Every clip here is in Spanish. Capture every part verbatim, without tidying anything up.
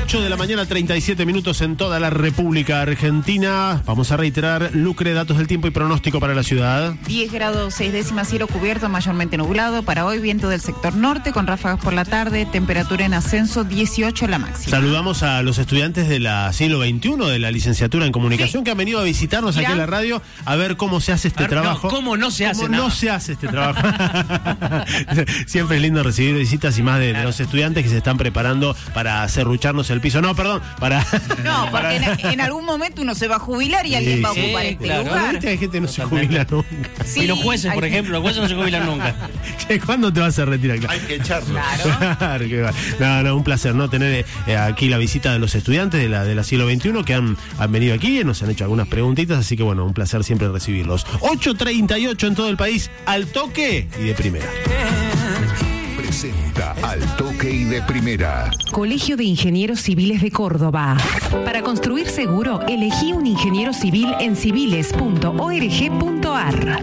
ocho de la mañana, treinta y siete minutos en toda la República Argentina. Vamos a reiterar, Lucre, datos del tiempo y pronóstico para la ciudad. diez grados, seis décimas, cielo cubierto, mayormente nublado. Para hoy, viento del sector norte, con ráfagas por la tarde, temperatura en ascenso, dieciocho la máxima. Saludamos a los estudiantes de la siglo veintiuno, de la licenciatura en comunicación, sí, que han venido a visitarnos Mirá. aquí en la radio, a ver cómo se hace este ver, trabajo. No, ¿Cómo no se hace ¿Cómo nada? no se hace este trabajo? Siempre es lindo recibir visitas y más de, de los estudiantes que se están preparando para serrucharnos el piso. No, perdón, para... No, porque en, en algún momento uno se va a jubilar y alguien sí, va a ocupar sí, este claro. lugar. Hay gente que no se jubila nunca. Sí, y los jueces, por ejemplo, los jueces no se jubilan nunca. ¿Cuándo te vas a retirar? Hay que echarlo. Claro. No, no, un placer, ¿no? Tener eh, aquí la visita de los estudiantes de la, de la siglo veintiuno que han, han venido aquí y nos han hecho algunas preguntitas, así que bueno, un placer siempre recibirlos. ocho treinta y ocho en todo el país, al toque y de primera. Presenta Al Toque y de Primera. Colegio de Ingenieros Civiles de Córdoba. Para construir seguro, elegí un ingeniero civil en civiles punto org punto ar.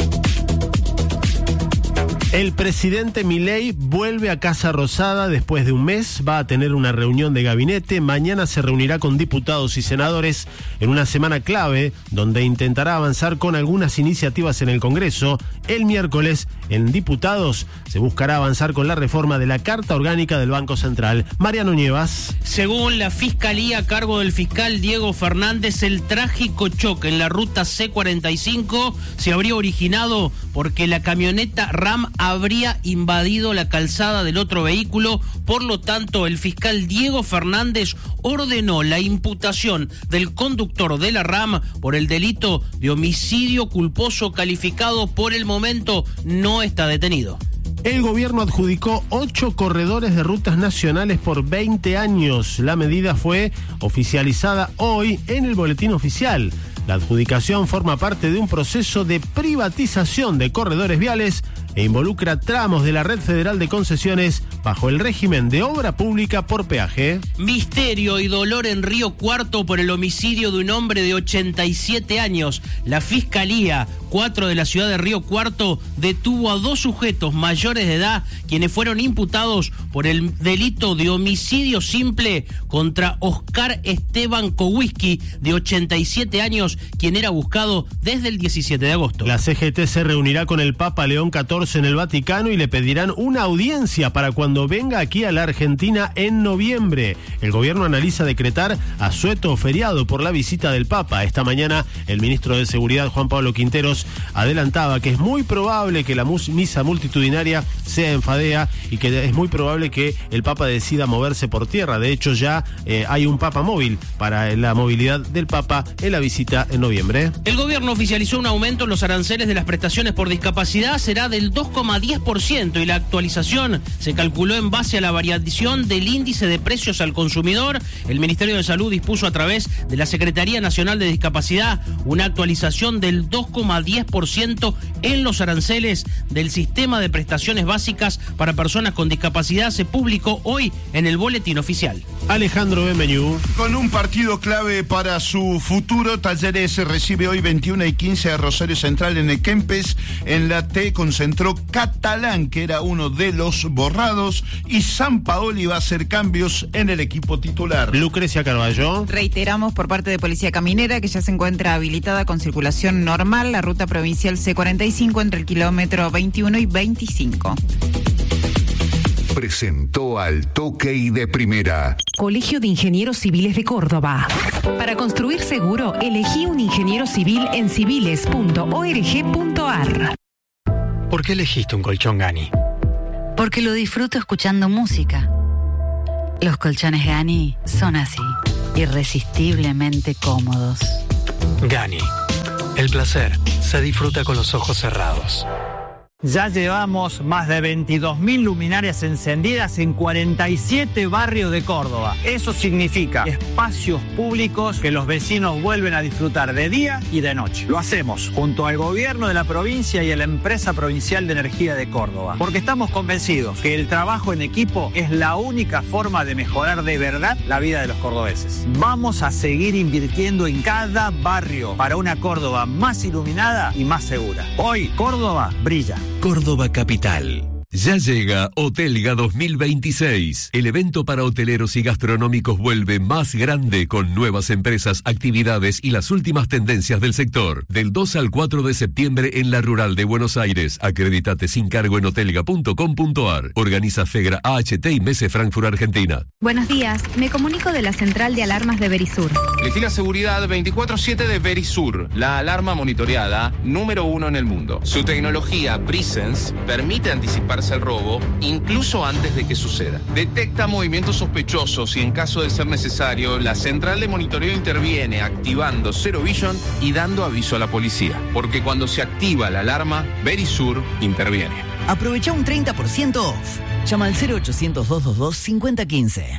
El presidente Milei vuelve a Casa Rosada después de un mes, va a tener una reunión de gabinete, mañana se reunirá con diputados y senadores en una semana clave donde intentará avanzar con algunas iniciativas en el Congreso. El miércoles, en diputados, se buscará avanzar con la reforma de la Carta Orgánica del Banco Central. Mariano Nievas. Según la Fiscalía a cargo del fiscal Diego Fernández, el trágico choque en la ruta C cuarenta y cinco se habría originado porque la camioneta RAM habría invadido la calzada del otro vehículo. Por lo tanto, el fiscal Diego Fernández ordenó la imputación del conductor de la RAM por el delito de homicidio culposo calificado. Por el momento no está detenido. El gobierno adjudicó ocho corredores de rutas nacionales por veinte años. La medida fue oficializada hoy en el boletín oficial. La adjudicación forma parte de un proceso de privatización de corredores viales e involucra tramos de la Red Federal de Concesiones bajo el régimen de obra pública por peaje. Misterio y dolor en Río Cuarto por el homicidio de un hombre de ochenta y siete años. La Fiscalía cuatro de la ciudad de Río Cuarto detuvo a dos sujetos mayores de edad quienes fueron imputados por el delito de homicidio simple contra Oscar Esteban Kowiski, de ochenta y siete años, quien era buscado desde el diecisiete de agosto. La C G T se reunirá con el Papa León catorce en el Vaticano y le pedirán una audiencia para cuando venga aquí a la Argentina en noviembre. El gobierno analiza decretar asueto feriado por la visita del Papa. Esta mañana el ministro de Seguridad, Juan Pablo Quinteros, adelantaba que es muy probable que la misa multitudinaria sea en Fadea y que es muy probable que el Papa decida moverse por tierra. De hecho, ya eh, hay un Papa móvil para la movilidad del Papa en la visita en noviembre. El gobierno oficializó un aumento en los aranceles de las prestaciones por discapacidad, será del dos coma diez por ciento, y la actualización se calculó en base a la variación del índice de precios al consumidor. El Ministerio de Salud dispuso a través de la Secretaría Nacional de Discapacidad una actualización del dos coma diez por ciento en los aranceles del sistema de prestaciones básicas para personas con discapacidad. Se publicó hoy en el boletín oficial. Alejandro Bemeñú. Con un partido clave para su futuro, Talleres recibe hoy veintiuna y quince a Rosario Central en el Kempes. En la T concentró Catalán, que era uno de los borrados, y Sampaoli va a hacer cambios en el equipo titular. Lucrecia Carballo. Reiteramos por parte de Policía Caminera que ya se encuentra habilitada con circulación normal la ruta provincial C cuarenta y cinco entre el kilómetro veintiuno y veinticinco. Presentó Al Toque y de Primera. Colegio de Ingenieros Civiles de Córdoba. Para construir seguro, elegí un ingeniero civil en civiles punto org punto ar. ¿Por qué elegiste un colchón Gani? Porque lo disfruto escuchando música. Los colchones Gani son así, irresistiblemente cómodos. Gani, el placer se disfruta con los ojos cerrados. Ya llevamos más de veintidós mil luminarias encendidas en cuarenta y siete barrios de Córdoba. Eso significa espacios públicos que los vecinos vuelven a disfrutar de día y de noche. Lo hacemos junto al gobierno de la provincia y a la Empresa Provincial de Energía de Córdoba, porque estamos convencidos que el trabajo en equipo es la única forma de mejorar de verdad la vida de los cordobeses. Vamos a seguir invirtiendo en cada barrio para una Córdoba más iluminada y más segura. Hoy, Córdoba brilla. Córdoba Capital. Ya llega Hotelga dos mil veintiséis. El evento para hoteleros y gastronómicos vuelve más grande con nuevas empresas, actividades y las últimas tendencias del sector. Del dos al cuatro de septiembre en la Rural de Buenos Aires. Acredítate sin cargo en hotelga punto com punto ar. Organiza Fegra A H T y Mese Frankfurt, Argentina. Buenos días, me comunico de la central de alarmas de Verisur. Elegí la seguridad veinticuatro siete de Verisur, la alarma monitoreada número uno en el mundo. Su tecnología Presence permite anticiparse al robo incluso antes de que suceda. Detecta movimientos sospechosos y en caso de ser necesario, la central de monitoreo interviene activando Zero Vision y dando aviso a la policía. Porque cuando se activa la alarma, Verisur interviene. Aprovecha un treinta por ciento off. Llama al cero ochocientos, doscientos veintidós, cincuenta quince.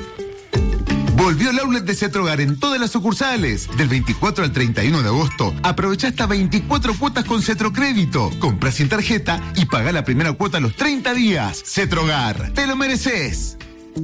Volvió el outlet de Cetrogar en todas las sucursales. Del veinticuatro al treinta y uno de agosto, aprovecha hasta veinticuatro cuotas con Cetrocrédito. Compra sin tarjeta y paga la primera cuota a los treinta días. Cetrogar, te lo mereces.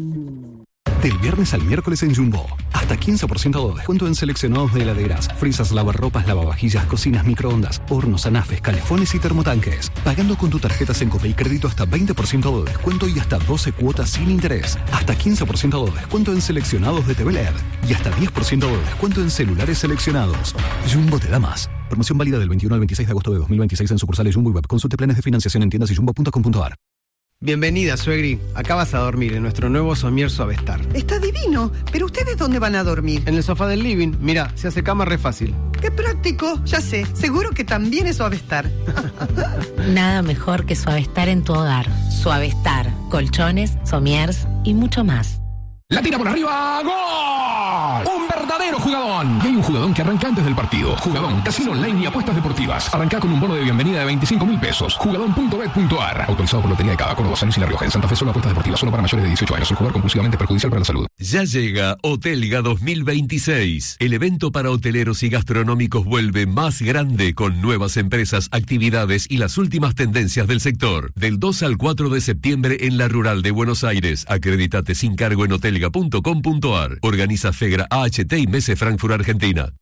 Del viernes al miércoles en Jumbo. Hasta quince por ciento de descuento en seleccionados de heladeras, frisas, lavarropas, lavavajillas, cocinas, microondas, hornos, anafes, calefones y termotanques. Pagando con tu tarjeta Sencope y crédito hasta veinte por ciento de descuento y hasta doce cuotas sin interés. Hasta quince por ciento de descuento en seleccionados de T V L E D. Y hasta diez por ciento de descuento en celulares seleccionados. Jumbo te da más. Promoción válida del veintiuno al veintiséis de agosto de dos mil veintiséis en sucursales Jumbo y Web. Consulte planes de financiación en tiendas y jumbo punto com punto ar. Bienvenida, suegri. Acá vas a dormir en nuestro nuevo somier Suavestar. Está divino, pero ¿ustedes dónde van a dormir? En el sofá del living. Mira, se hace cama re fácil. ¡Qué práctico! Ya sé, seguro que también es Suavestar. Nada mejor que Suavestar en tu hogar. Suavestar, colchones, somiers y mucho más. La tira por arriba, ¡gol! ¡Un verdadero jugadón! Y hay un jugadón que arranca antes del partido. Jugadón, casino online y apuestas deportivas. Arranca con un bono de bienvenida de veinticinco mil pesos. Jugadón punto bet punto ar. Autorizado por Lotería de Cava, Córdoba, San Luis y La Rioja. En Santa Fe solo apuestas deportivas, solo para mayores de dieciocho años. El jugador compulsivamente perjudicial para la salud. Ya llega Hotelga dos mil veintiséis. El evento para hoteleros y gastronómicos vuelve más grande con nuevas empresas, actividades y las últimas tendencias del sector. Del dos al cuatro de septiembre en la Rural de Buenos Aires. Acredítate sin cargo en hotelga punto com punto ar. Organiza Fegra A H T y Mese Frankfurt, Argentina.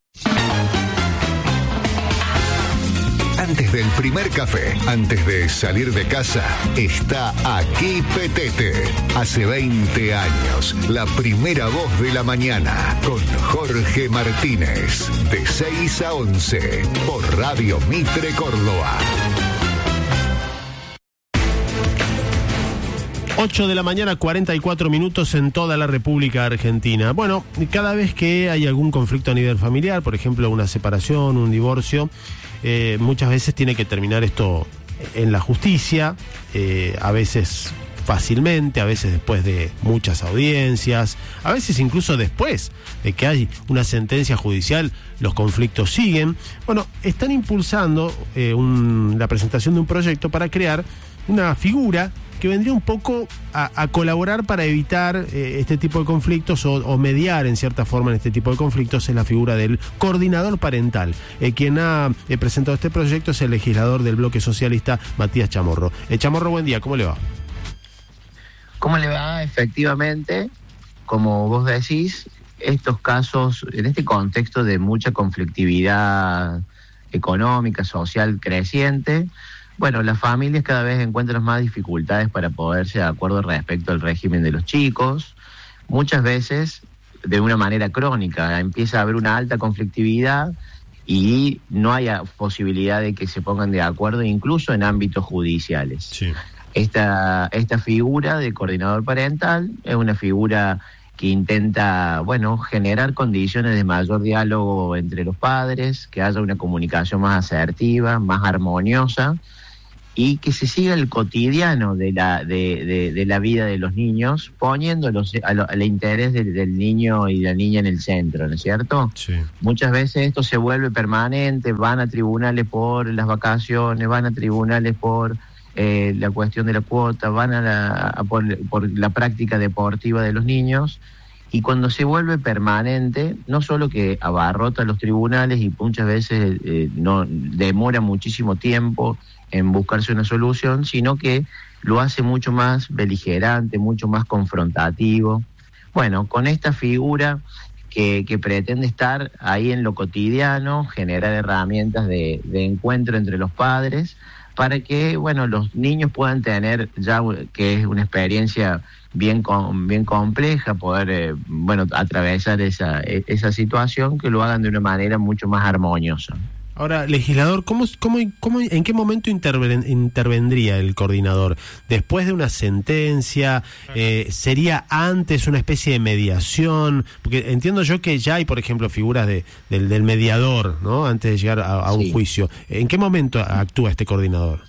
Antes del primer café, antes de salir de casa, está aquí Petete. Hace veinte años, la primera voz de la mañana, con Jorge Martínez, de seis a once, por Radio Mitre Córdoba. ocho de la mañana, cuarenta y cuatro minutos en toda la República Argentina. Bueno, cada vez que hay algún conflicto a nivel familiar, por ejemplo, una separación, un divorcio, eh, muchas veces tiene que terminar esto en la justicia, eh, a veces fácilmente, a veces después de muchas audiencias, a veces incluso después de que hay una sentencia judicial, los conflictos siguen. Bueno, están impulsando eh, un, la presentación de un proyecto para crear una figura que vendría un poco a, a colaborar para evitar eh, este tipo de conflictos o, o mediar en cierta forma en este tipo de conflictos. Es la figura del coordinador parental. Eh, quien ha eh, presentado este proyecto es el legislador del bloque socialista, Matías Chamorro. Eh, Chamorro, buen día, ¿cómo le va? ¿Cómo le va? Efectivamente, como vos decís, estos casos, en este contexto de mucha conflictividad económica, social creciente, bueno, las familias cada vez encuentran más dificultades para ponerse de acuerdo respecto al régimen de los chicos. Muchas veces, de una manera crónica, empieza a haber una alta conflictividad y no hay posibilidad de que se pongan de acuerdo, incluso en ámbitos judiciales. Sí. Esta, esta figura de coordinador parental es una figura que intenta, bueno, generar condiciones de mayor diálogo entre los padres, que haya una comunicación más asertiva, más armoniosa, y que se siga el cotidiano de la de, de, de la vida de los niños, poniéndolos al interés del, del niño y la niña en el centro, ¿no es cierto? Sí. Muchas veces esto se vuelve permanente, van a tribunales por las vacaciones, van a tribunales por eh, la cuestión de la cuota, van a, la, a por, por la práctica deportiva de los niños, y cuando se vuelve permanente, no solo que abarrota los tribunales y muchas veces eh, no demora muchísimo tiempo en buscarse una solución, sino que lo hace mucho más beligerante, mucho más confrontativo. Bueno, con esta figura que, que pretende estar ahí en lo cotidiano, generar herramientas de, de encuentro entre los padres, para que, bueno, los niños puedan tener ya, que es una experiencia bien com, bien compleja, poder, eh, bueno, atravesar esa, esa situación, que lo hagan de una manera mucho más armoniosa. Ahora, legislador, ¿cómo, cómo, cómo, ¿en qué momento interven, intervendría el coordinador? ¿Después de una sentencia? Eh, ¿Sería antes una especie de mediación? Porque entiendo yo que ya hay, por ejemplo, figuras de, del, del mediador, ¿no? Antes de llegar a, a un sí. juicio. ¿En qué momento actúa este coordinador?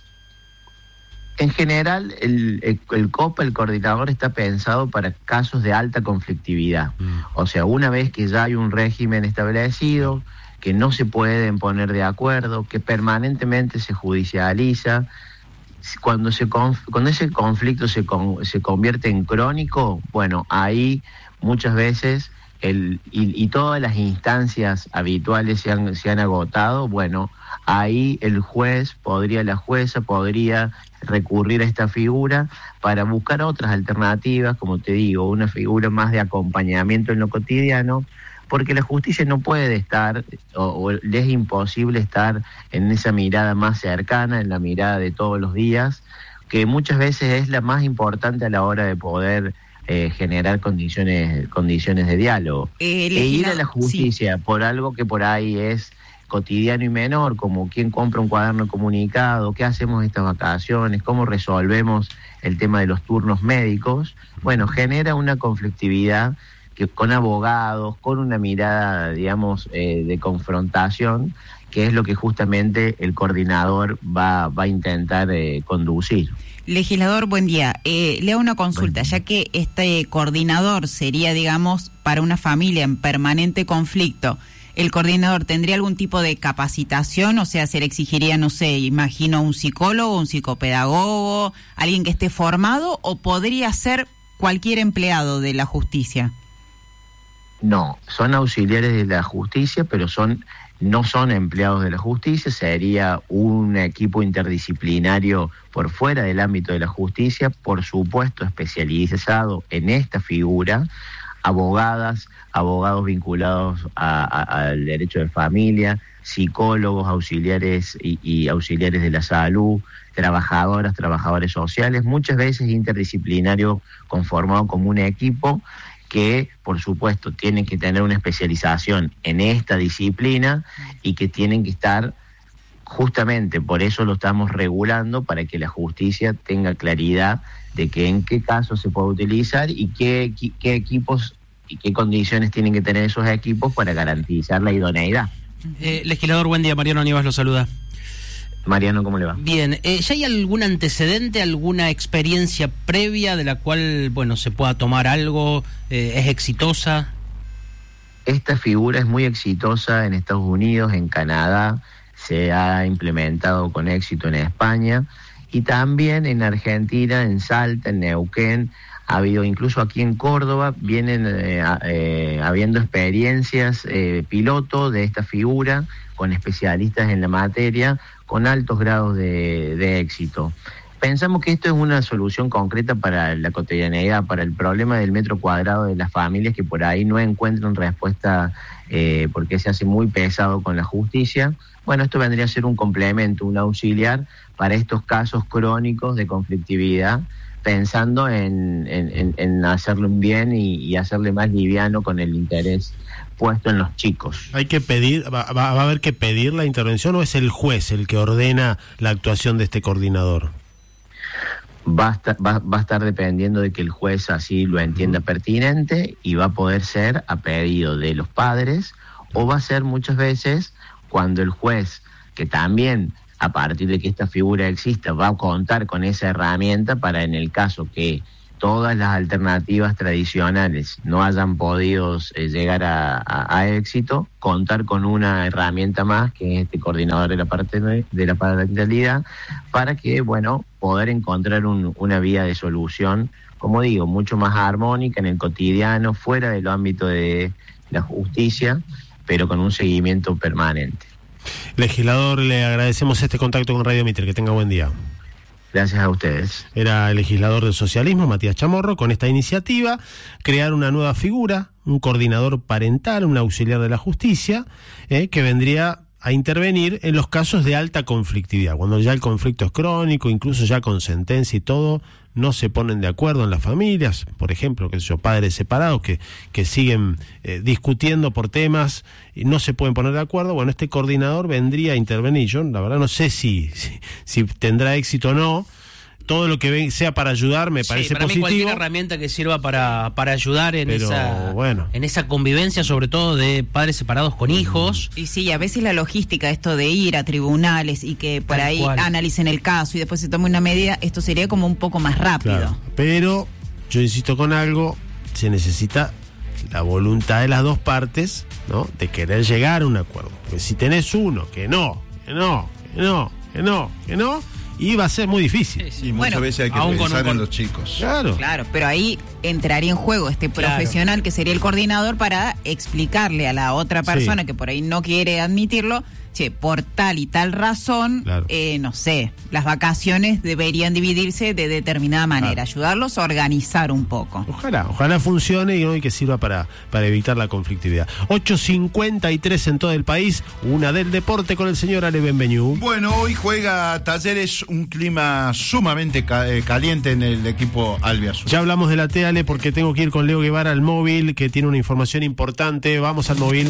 En general, el, el, el COPA, el coordinador, está pensado para casos de alta conflictividad. Mm. O sea, una vez que ya hay un régimen establecido, que no se pueden poner de acuerdo, que permanentemente se judicializa, cuando se conf- cuando ese conflicto se, con- se convierte en crónico, bueno, ahí muchas veces, el, y, y todas las instancias habituales se han, se han agotado, bueno, ahí el juez podría, la jueza podría recurrir a esta figura para buscar otras alternativas, como te digo, una figura más de acompañamiento en lo cotidiano, porque la justicia no puede estar, o, o le es imposible estar en esa mirada más cercana, en la mirada de todos los días, que muchas veces es la más importante a la hora de poder eh, generar condiciones condiciones de diálogo. Eh, e ir a la justicia sí. por algo que por ahí es cotidiano y menor, como quién compra un cuaderno comunicado, qué hacemos estas vacaciones, cómo resolvemos el tema de los turnos médicos, bueno, genera una conflictividad que con abogados, con una mirada, digamos, eh, de confrontación, que es lo que justamente el coordinador va, va a intentar eh, conducir. Legislador, buen día. Eh, le hago una consulta, ya que este coordinador sería, digamos, para una familia en permanente conflicto, ¿el coordinador tendría algún tipo de capacitación? O sea, ¿se le exigiría, no sé, imagino, un psicólogo, un psicopedagogo, alguien que esté formado, o podría ser cualquier empleado de la justicia? No, son auxiliares de la justicia, pero son no son empleados de la justicia, sería un equipo interdisciplinario por fuera del ámbito de la justicia, por supuesto especializado en esta figura, abogadas, abogados vinculados a, a, al derecho de familia, psicólogos, auxiliares y, y auxiliares de la salud, trabajadoras, trabajadores sociales, muchas veces interdisciplinario conformado como un equipo, que por supuesto tienen que tener una especialización en esta disciplina y que tienen que estar, justamente por eso lo estamos regulando, para que la justicia tenga claridad de que en qué casos se puede utilizar y qué, qué equipos y qué condiciones tienen que tener esos equipos para garantizar la idoneidad. Eh, legislador, buen día, Mariano Aníbal lo saluda. Mariano, ¿cómo le va? Bien, eh, ¿ya hay algún antecedente, alguna experiencia previa de la cual, bueno, se pueda tomar algo? Eh, ¿Es exitosa? Esta figura es muy exitosa en Estados Unidos, en Canadá, se ha implementado con éxito en España y también en Argentina, en Salta, en Neuquén. Ha habido, incluso aquí en Córdoba, vienen eh, eh, habiendo experiencias eh, piloto de esta figura con especialistas en la materia, con altos grados de, de éxito. Pensamos que esto es una solución concreta para la cotidianeidad, para el problema del metro cuadrado de las familias que por ahí no encuentran respuesta eh, porque se hace muy pesado con la justicia. Bueno, esto vendría a ser un complemento, un auxiliar para estos casos crónicos de conflictividad, pensando en, en, en hacerle un bien y, y hacerle más liviano con el interés puesto en los chicos. ¿Hay que pedir, va, va, va a haber que pedir la intervención o es el juez el que ordena la actuación de este coordinador? Va a estar, va, va a estar dependiendo de que el juez así lo entienda uh-huh. pertinente, y va a poder ser a pedido de los padres, o va a ser muchas veces cuando el juez, que también a partir de que esta figura exista, va a contar con esa herramienta para, en el caso que todas las alternativas tradicionales no hayan podido eh, llegar a, a, a éxito, contar con una herramienta más, que es este coordinador de la parte de, de la parentalidad, para que, bueno, poder encontrar un, una vía de solución, como digo, mucho más armónica en el cotidiano, fuera del ámbito de la justicia, pero con un seguimiento permanente. Legislador, le agradecemos este contacto con Radio Mitre, que tenga buen día. Gracias a ustedes. Era el legislador del socialismo, Matías Chamorro, con esta iniciativa, crear una nueva figura, un coordinador parental, un auxiliar de la justicia, eh, que vendría a intervenir en los casos de alta conflictividad, cuando ya el conflicto es crónico, incluso ya con sentencia y todo, no se ponen de acuerdo en las familias, por ejemplo, qué sé yo, padres separados que, que siguen eh, discutiendo por temas y no se pueden poner de acuerdo. Bueno, este coordinador vendría a intervenir. Yo la verdad no sé si, si, si tendrá éxito o no. Todo lo que sea para ayudar me parece sí, para positivo. Mí cualquier herramienta que sirva para, para ayudar en Pero, esa bueno. en esa convivencia, sobre todo de padres separados con hijos. Y sí, a veces la logística, esto de ir a tribunales y que por Tal ahí cual. analicen el caso y después se tome una medida, esto sería como un poco más rápido. Claro, pero yo insisto con algo, se necesita la voluntad de las dos partes, ¿no? De querer llegar a un acuerdo. Porque si tenés uno que no, que no, que no, que no, que no, y va a ser muy difícil. Y muchas Bueno, veces hay que aún con pensar un con- en los chicos. Claro. Claro, pero ahí entraría en juego este Claro. profesional que sería el coordinador para explicarle a la otra persona Sí. que por ahí no quiere admitirlo, che, por tal y tal razón, Claro. eh, no sé, las vacaciones deberían dividirse de determinada manera, ayudarlos a organizar un poco. Ojalá, ojalá funcione y, ¿no? y que sirva para, para evitar la conflictividad. ocho cincuenta y tres en todo el país, una del deporte con el señor Ale Benveñú. Bueno, hoy juega Talleres, un clima sumamente ca- eh, caliente en el equipo albiazul. Ya hablamos de la T, Ale, porque tengo que ir con Leo Guevara al móvil, que tiene una información importante. Vamos al móvil.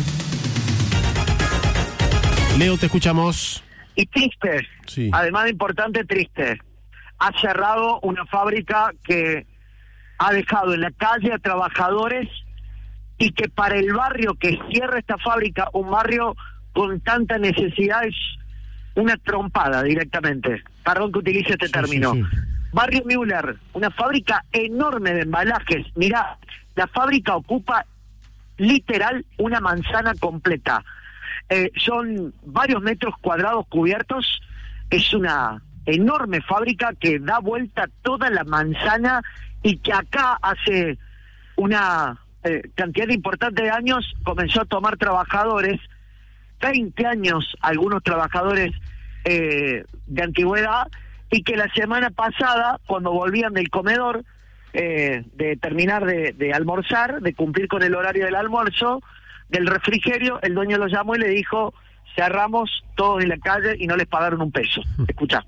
Leo, te escuchamos. Y triste, Sí. además de importante, triste. Ha cerrado una fábrica que ha dejado en la calle a trabajadores y que para el barrio que cierra esta fábrica, un barrio con tanta necesidad, es una trompada directamente. Perdón que utilice este Sí, término. sí, sí. Barrio Müller, una fábrica enorme de embalajes. Mirá, la fábrica ocupa literal una manzana completa. Eh, son varios metros cuadrados cubiertos. Es una enorme fábrica que da vuelta toda la manzana y que acá hace una eh, cantidad importante de años comenzó a tomar trabajadores, veinte años algunos trabajadores eh, de antigüedad, y que la semana pasada, cuando volvían del comedor, eh, de terminar de, de almorzar, de cumplir con el horario del almuerzo, del refrigerio, el dueño los llamó y le dijo: cerramos todos en la calle y no les pagaron un peso. Escuchá.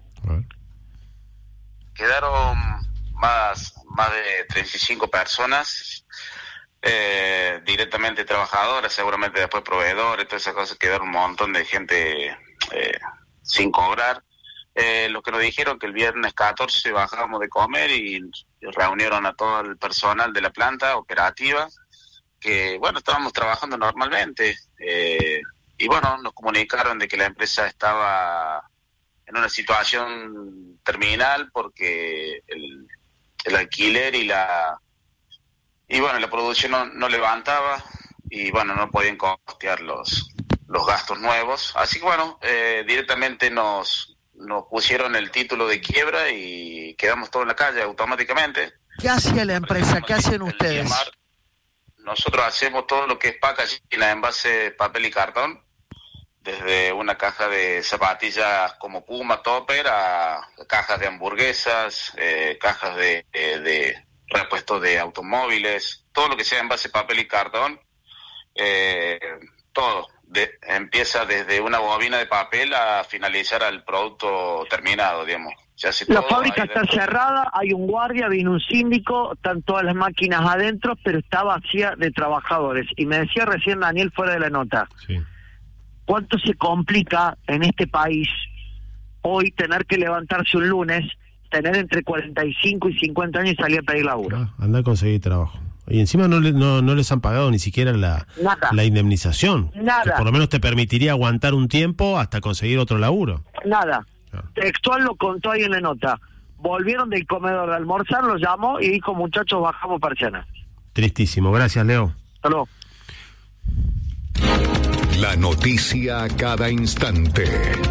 Quedaron más, más de treinta y cinco personas, eh, directamente trabajadoras, seguramente después proveedores, todas esas cosas. Quedaron un montón de gente eh, sin cobrar. Eh, lo que nos dijeron que el viernes catorce bajábamos de comer y, y reunieron a todo el personal de la planta operativa, que bueno, estábamos trabajando normalmente, eh, y bueno, nos comunicaron de que la empresa estaba en una situación terminal porque el, el alquiler y la y bueno la producción no, no levantaba y bueno, no podían costear los los gastos nuevos, así que bueno, eh, directamente nos nos pusieron el título de quiebra y quedamos todos en la calle automáticamente. ¿Qué hacía la empresa? ¿Qué hacen ustedes? Nosotros hacemos todo lo que es packaging, envase, papel y cartón, desde una caja de zapatillas como Puma, Topper, a cajas de hamburguesas, eh, cajas de, de, de repuestos de automóviles, todo lo que sea envase, papel y cartón, eh, todo. De, empieza desde una bobina de papel a finalizar al producto terminado, digamos. Se hace La todo fábrica ahí está dentro. cerrada, hay un guardia, vino un síndico, están todas las máquinas adentro, pero está vacía de trabajadores. Y me decía recién Daniel fuera de la nota, Sí. ¿cuánto se complica en este país hoy tener que levantarse un lunes, tener entre cuarenta y cinco y cincuenta años y salir a pedir laburo? Ah, anda a conseguir trabajo. Y encima no, le, no, no les han pagado ni siquiera la, Nada. la indemnización. Nada. Que por lo menos te permitiría aguantar un tiempo hasta conseguir otro laburo. Nada. Textual lo contó ahí en la nota. Volvieron del comedor de almorzar, los llamó y dijo: muchachos, bajamos persianas. Tristísimo. Gracias, Leo. Hasta luego. La noticia a cada instante.